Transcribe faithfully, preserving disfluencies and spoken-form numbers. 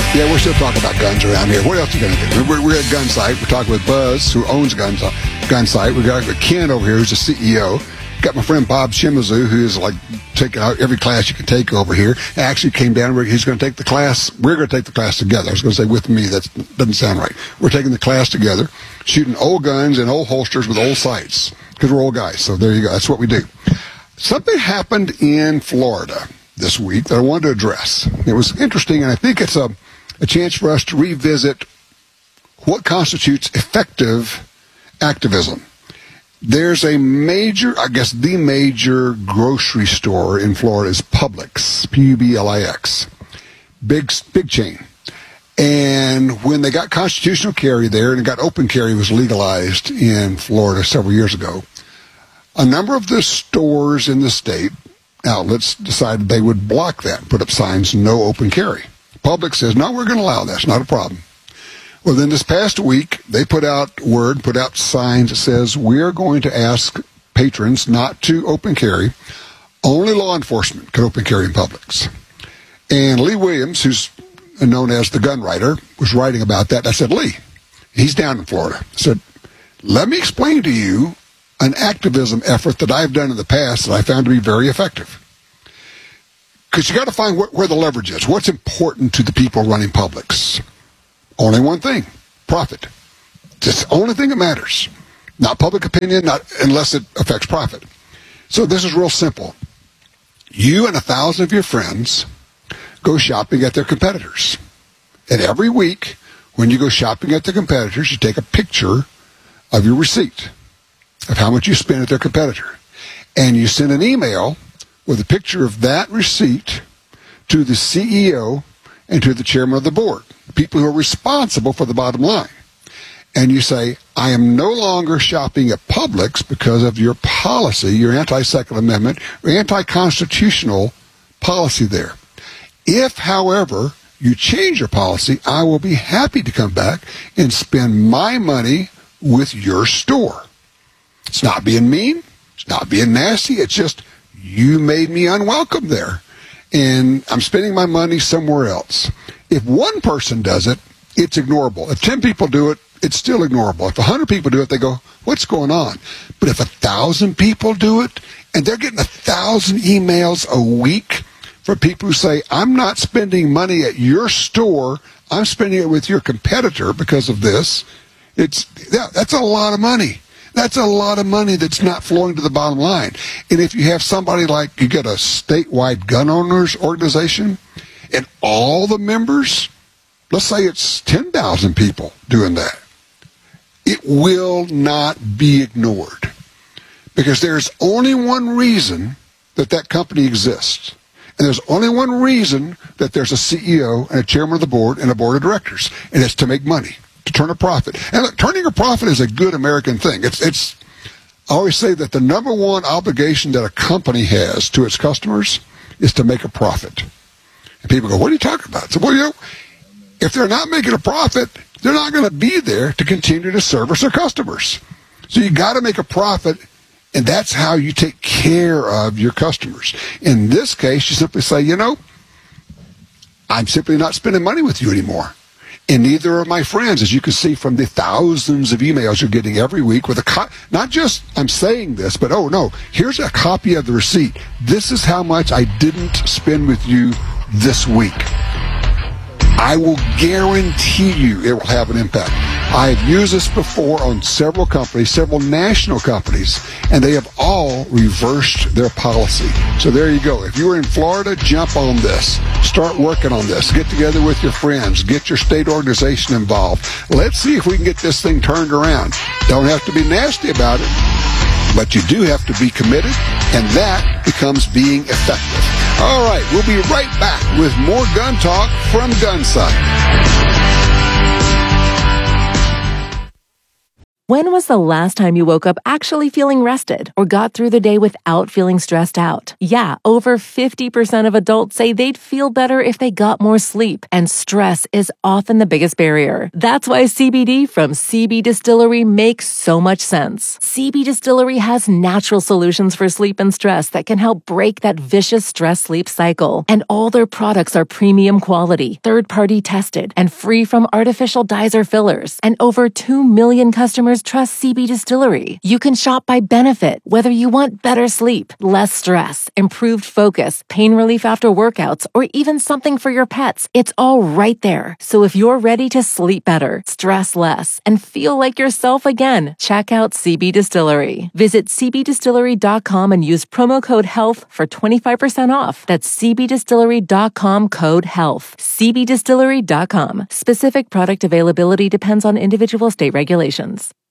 Yeah, we're still talking about guns around here. What else are you going to do? We're, we're at Gunsight. We're talking with Buzz, who owns Guns, Gunsight. We got Ken over here, who's the C E O. Got my friend Bob Shimizu, who's like taking out every class you can take over here. Actually came down. He's going to take the class. We're going to take the class together. I was going to say with me. That doesn't sound right. We're taking the class together, shooting old guns and old holsters with old sights because we're old guys. So there you go. That's what we do. Something happened in Florida this week that I wanted to address. It was interesting, and I think it's a a chance for us to revisit what constitutes effective activism. There's a major, I guess the major grocery store in Florida is Publix, P U B L I X. Big, big chain. And when they got constitutional carry there and got open carry was legalized in Florida several years ago, a number of the stores in the state, outlets, decided they would block that, put up signs, no open carry. Publix says, no, we're going to allow that. It's not a problem. Well, then this past week, they put out word, put out signs that says, we're going to ask patrons not to open carry. Only law enforcement can open carry in Publix. And Lee Williams, who's known as the gun writer, was writing about that. I said, Lee, he's down in Florida. I said, let me explain to you an activism effort that I've done in the past that I found to be very effective. Because you got to find wh- where the leverage is. What's important to the people running Publix? Only one thing: profit. It's the only thing that matters. Not public opinion, not unless it affects profit. So this is real simple. You and a thousand of your friends go shopping at their competitors. And every week, when you go shopping at the competitors, you take a picture of your receipt of how much you spent at their competitor. And you send an email with a picture of that receipt to the C E O and to the chairman of the board, people who are responsible for the bottom line. And you say, I am no longer shopping at Publix because of your policy, your anti-Second Amendment, or anti-constitutional policy there. If, however, you change your policy, I will be happy to come back and spend my money with your store. It's not being mean. It's not being nasty. It's just, you made me unwelcome there, and I'm spending my money somewhere else. If one person does it, it's ignorable. If ten people do it, it's still ignorable. If a hundred people do it, they go, what's going on? But if a thousand people do it, and they're getting a thousand emails a week from people who say, I'm not spending money at your store, I'm spending it with your competitor because of this, it's yeah, that's a lot of money. That's a lot of money that's not flowing to the bottom line. And if you have somebody like, you get a statewide gun owners organization, and all the members, let's say it's ten thousand people doing that, it will not be ignored. Because there's only one reason that that company exists. And there's only one reason that there's a C E O and a chairman of the board and a board of directors, and it's to make money, to turn a profit. And look, turning a profit is a good American thing. It's, it's, I always say that the number one obligation that a company has to its customers is to make a profit. And people go, what are you talking about? So, well, you know, if they're not making a profit, they're not going to be there to continue to service their customers. So you got to make a profit, and that's how you take care of your customers. In this case, you simply say, you know, I'm simply not spending money with you anymore. And neither are my friends, as you can see from the thousands of emails you're getting every week with a co- not just I'm saying this, but oh no, here's a copy of the receipt. This is how much I didn't spend with you this week. I will guarantee you it will have an impact. I have used this before on several companies, several national companies, and they have all reversed their policy. So there you go. If you were in Florida, jump on this. Start working on this. Get together with your friends. Get your state organization involved. Let's see if we can get this thing turned around. Don't have to be nasty about it, but you do have to be committed, and that becomes being effective. All right, we'll be right back with more gun talk from Gunsight. When was the last time you woke up actually feeling rested or got through the day without feeling stressed out? Yeah, over fifty percent of adults say they'd feel better if they got more sleep, and stress is often the biggest barrier. That's why C B D from C B Distillery makes so much sense. C B Distillery has natural solutions for sleep and stress that can help break that vicious stress-sleep cycle. And all their products are premium quality, third-party tested, and free from artificial dyes or fillers. And over two million customers trust C B Distillery. You can shop by benefit, whether you want better sleep, less stress, improved focus, pain relief after workouts, or even something for your pets. It's all right there. So if you're ready to sleep better, stress less, and feel like yourself again, check out C B Distillery. Visit c b distillery dot com and use promo code HEALTH for twenty-five percent off. That's c b distillery dot com code HEALTH. c b distillery dot com. Specific product availability depends on individual state regulations.